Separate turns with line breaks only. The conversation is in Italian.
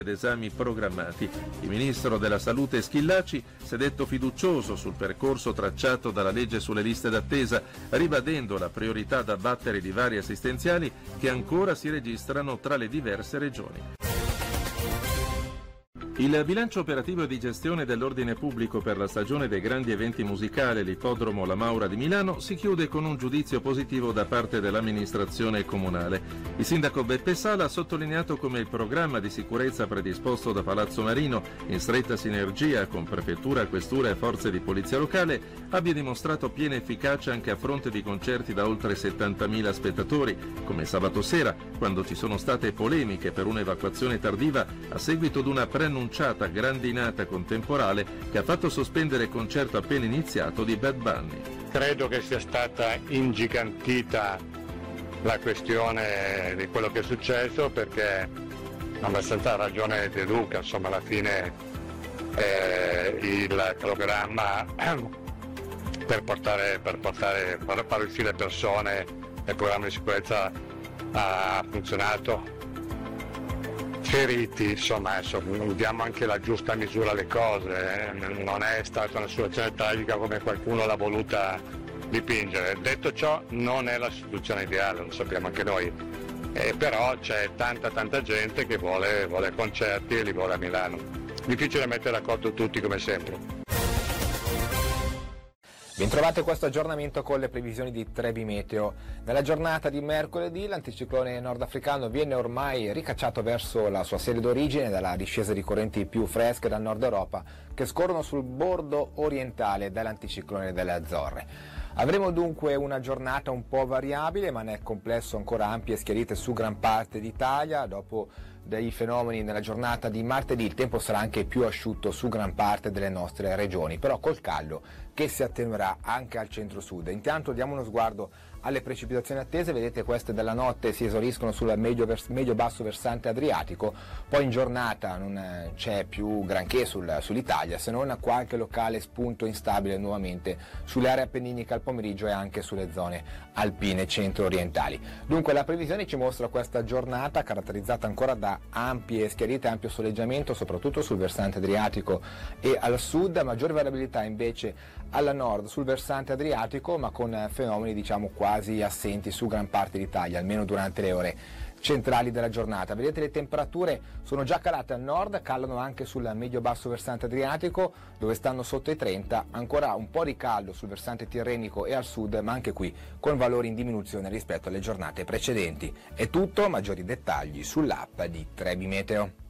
ed esami programmati. Il ministro della Salute Schillaci si è detto fiducioso sul percorso tracciato dalla legge sulle liste d'attesa, ribadendo la priorità da battere di vari assistenziali che ancora si registrano tra le diverse regioni. Il bilancio operativo e di gestione dell'ordine pubblico per la stagione dei grandi eventi musicali all'ippodromo La Maura di Milano si chiude con un giudizio positivo da parte dell'amministrazione comunale. Il sindaco Beppe Sala ha sottolineato come il programma di sicurezza predisposto da Palazzo Marino, in stretta sinergia con prefettura, questura e forze di polizia locale, abbia dimostrato piena efficacia anche a fronte di concerti da oltre 70.000 spettatori, come sabato sera, quando ci sono state polemiche per un'evacuazione tardiva a seguito di una preannunciata grandinata con temporale che ha fatto sospendere il concerto appena iniziato di Bad Bunny.
Credo che sia stata ingigantita la questione di quello che è successo, perché ha abbastanza ragione De Luca, insomma alla fine il programma per far uscire persone, il programma di sicurezza ha funzionato. Feriti, insomma, diamo anche la giusta misura alle cose, non è stata una situazione tragica come qualcuno l'ha voluta dipingere. Detto ciò, non è la situazione ideale, lo sappiamo anche noi, però c'è tanta gente che vuole concerti e li vuole a Milano. Difficile mettere d'accordo tutti come sempre.
Bentrovate questo aggiornamento con le previsioni di Trebi Meteo. Nella giornata di mercoledì l'anticiclone nordafricano viene ormai ricacciato verso la sua sede d'origine dalla discesa di correnti più fresche dal nord Europa che scorrono sul bordo orientale dell'anticiclone delle Azzorre. Avremo dunque una giornata un po' variabile, ma nel complesso ancora ampie schiarite su gran parte d'Italia. Dopo dei fenomeni nella giornata di martedì il tempo sarà anche più asciutto su gran parte delle nostre regioni, però col caldo che si attenuerà anche al centro-sud. Intanto diamo uno sguardo alle precipitazioni attese. Vedete, queste della notte si esauriscono sul medio-basso versante adriatico, poi in giornata non c'è più granché sull'Italia, se non qualche locale spunto instabile nuovamente sulle aree appenniniche al pomeriggio e anche sulle zone alpine centro-orientali. Dunque la previsione ci mostra questa giornata caratterizzata ancora da ampie schiarite, ampio soleggiamento, soprattutto sul versante adriatico e al sud, maggiore variabilità invece alla nord sul versante adriatico, ma con fenomeni diciamo quasi assenti su gran parte d'Italia, almeno durante le ore centrali della giornata. Vedete, le temperature sono già calate al nord, calano anche sul medio-basso versante adriatico, dove stanno sotto i 30, ancora un po' di caldo sul versante tirrenico e al sud, ma anche qui con valori in diminuzione rispetto alle giornate precedenti. È tutto, maggiori dettagli sull'app di Trebi Meteo.